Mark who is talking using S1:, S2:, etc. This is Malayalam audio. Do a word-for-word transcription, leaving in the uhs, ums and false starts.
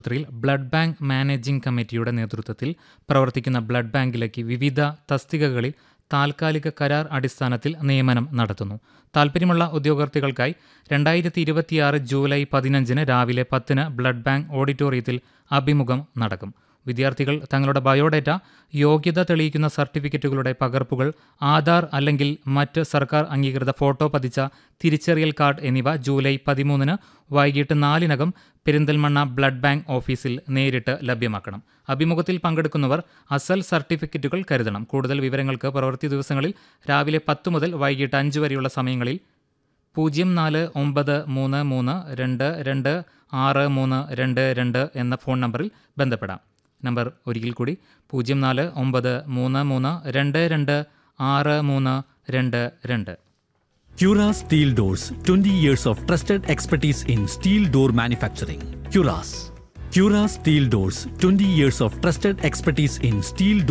S1: ആശുപത്രിയിൽ ബ്ലഡ് ബാങ്ക് മാനേജിംഗ് കമ്മിറ്റിയുടെ നേതൃത്വത്തിൽ പ്രവർത്തിക്കുന്ന ബ്ലഡ് ബാങ്കിലേക്ക് വിവിധ തസ്തികകളിൽ താൽക്കാലിക കരാർ അടിസ്ഥാനത്തിൽ നിയമനം നടത്തുന്നു. താൽപ്പര്യമുള്ള ഉദ്യോഗാർത്ഥികൾക്കായി രണ്ടായിരത്തി ഇരുപത്തിയാറ് ജൂലൈ പതിനഞ്ചിന് രാവിലെ പത്തിന് ബ്ലഡ് ബാങ്ക് ഓഡിറ്റോറിയത്തിൽ അഭിമുഖം നടക്കും. വിദ്യാർത്ഥികൾ തങ്ങളുടെ ബയോഡേറ്റ, യോഗ്യത തെളിയിക്കുന്ന സർട്ടിഫിക്കറ്റുകളുടെ പകർപ്പുകൾ, ആധാർ അല്ലെങ്കിൽ മറ്റ് സർക്കാർ അംഗീകൃത ഫോട്ടോ പതിച്ച തിരിച്ചറിയൽ കാർഡ് എന്നിവ ജൂലൈ പതിമൂന്നിന് വൈകിട്ട് നാലിനകം പെരിന്തൽമണ്ണ ബ്ലഡ് ബാങ്ക് ഓഫീസിൽ നേരിട്ട് ലഭ്യമാക്കണം. അഭിമുഖത്തിൽ പങ്കെടുക്കുന്നവർ അസൽ സർട്ടിഫിക്കറ്റുകൾ കരുതണം. കൂടുതൽ വിവരങ്ങൾക്ക് പ്രവൃത്തി ദിവസങ്ങളിൽ രാവിലെ പത്ത് മുതൽ വൈകിട്ട് അഞ്ച് വരെയുള്ള സമയങ്ങളിൽ പൂജ്യം നാല് ഒമ്പത് മൂന്ന് മൂന്ന് രണ്ട് രണ്ട് ആറ് മൂന്ന് രണ്ട് രണ്ട് എന്ന ഫോൺ നമ്പറിൽ ബന്ധപ്പെടാം. നമ്പർ ഒരിക്കൽ കൂടി പൂജ്യം നാല് ഒമ്പത് മൂന്ന് മൂന്ന് രണ്ട് രണ്ട് ആറ് മൂന്ന് രണ്ട് രണ്ട്.
S2: Cura Steel Doors, twenty years of trusted expertise in steel door manufacturing. Curas. Cura Steel Doors, twenty years of trusted expertise in steel door